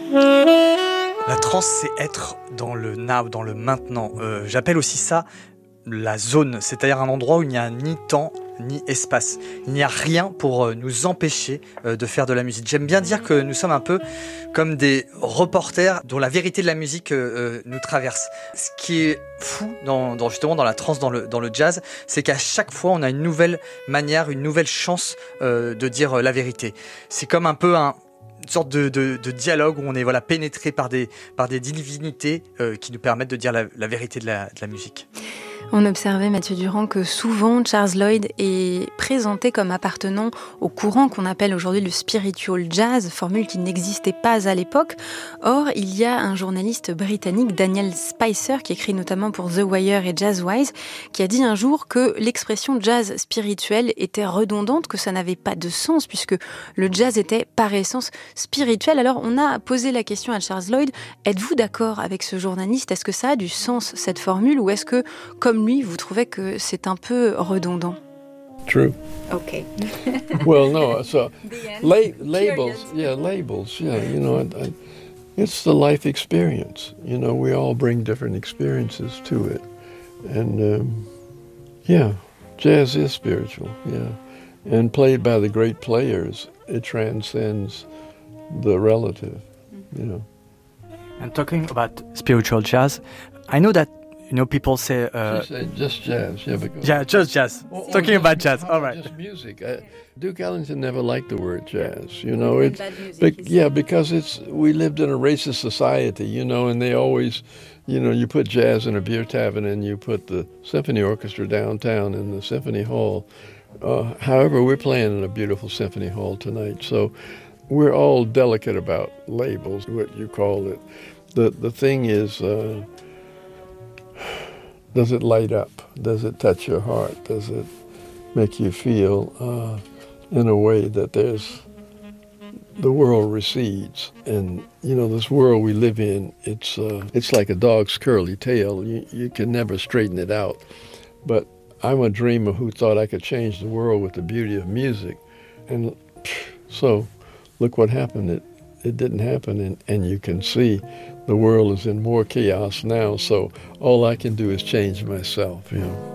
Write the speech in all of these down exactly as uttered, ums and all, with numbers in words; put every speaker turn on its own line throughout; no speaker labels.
La trance, c'est être dans le now, dans le maintenant. Euh, j'appelle aussi ça la zone, c'est-à-dire un endroit où il n'y a ni temps ni espace. Il n'y a rien pour nous empêcher de faire de la musique. J'aime bien dire que nous sommes un peu comme des reporters dont la vérité de la musique euh, nous traverse. Ce qui est fou dans, dans justement dans la trance, dans le, dans le jazz, c'est qu'à chaque fois on a une nouvelle manière, une nouvelle chance euh, de dire la vérité. C'est comme un peu un une sorte de, de, de dialogue où on est voilà, pénétré par des, par des divinités euh, qui nous permettent de dire la, la vérité de la, de la musique.
On observait, Mathieu Durand, que souvent Charles Lloyd est présenté comme appartenant au courant qu'on appelle aujourd'hui le spiritual jazz, formule qui n'existait pas à l'époque. Or, il y a un journaliste britannique, Daniel Spicer, qui écrit notamment pour The Wire et Jazzwise, qui a dit un jour que l'expression jazz spirituel était redondante, que ça n'avait pas de sens, puisque le jazz était par essence spirituel. Alors, on a posé la question à Charles Lloyd, êtes-vous d'accord avec ce journaliste ? Est-ce que ça a du sens, cette formule, ou est-ce que, comme lui, vous trouvez que c'est un peu redondant?
True.
Okay.
Well, no, so la- labels, yeah, labels, yeah, you know, I, I, it's the life experience. You know, we all bring different experiences to it. And, um, yeah, jazz is spiritual, yeah. And played by the great players, it transcends the relative, you know.
And talking about spiritual jazz, I know that you know, people say... Uh,
she said just jazz, yeah. Because
yeah, just jazz.
Or, or
Talking
just,
about jazz, all right.
Just music. I, Duke Ellington never liked the word jazz, you know. It's,
music,
be, yeah, because it's we lived in a racist society, you know, and they always, you know, you put jazz in a beer tavern and you put the symphony orchestra downtown in the symphony hall. Uh, however, we're playing in a beautiful symphony hall tonight, so we're all delicate about labels, what you call it. The, the thing is... Uh, Does it light up? Does it touch your heart? Does it make you feel uh, in a way that there's the world recedes? And you know, this world we live in, it's uh, it's like a dog's curly tail. You, you can never straighten it out. But I'm a dreamer who thought I could change the world with the beauty of music. And so look what happened. It it didn't happen, and, and you can see the world is in more chaos now, so all I can do is change myself, you know.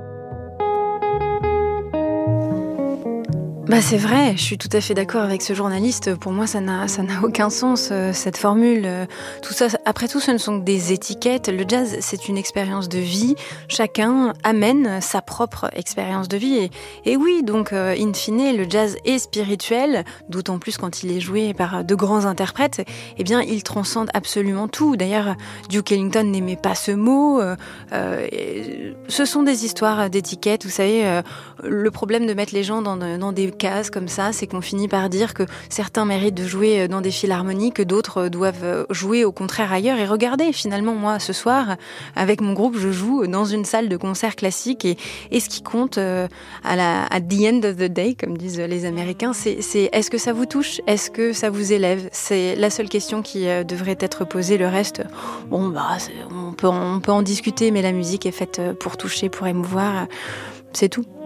Bah c'est vrai, je suis tout à fait d'accord avec ce journaliste. Pour moi, ça n'a, ça n'a aucun sens, euh, cette formule. Euh, tout ça, après tout, ce ne sont que des étiquettes. Le jazz, c'est une expérience de vie. Chacun amène sa propre expérience de vie. Et, et oui, donc, euh, in fine, le jazz est spirituel, d'autant plus quand il est joué par de grands interprètes. Eh bien, il transcende absolument tout. D'ailleurs, Duke Ellington n'aimait pas ce mot. Euh, euh, ce sont des histoires d'étiquettes. Vous savez, euh, le problème de mettre les gens dans, dans des cases comme ça, c'est qu'on finit par dire que certains méritent de jouer dans des philharmonies, que d'autres doivent jouer au contraire ailleurs. Et regardez, finalement, moi, ce soir, avec mon groupe, je joue dans une salle de concert classique et, et ce qui compte euh, à la at the end of the day, comme disent les Américains, c'est, c'est est-ce que ça vous touche? Est-ce que ça vous élève? C'est la seule question qui euh, devrait être posée. Le reste, bon, bah, on peut, on peut en discuter, mais la musique est faite pour toucher, pour émouvoir. C'est tout.